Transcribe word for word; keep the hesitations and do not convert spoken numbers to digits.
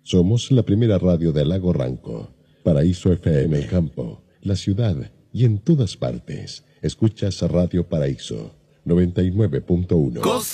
Somos la primera radio del Lago Ranco. Paraíso F M en campo, la ciudad y en todas partes. Escuchas Radio Paraíso noventa y nueve punto uno.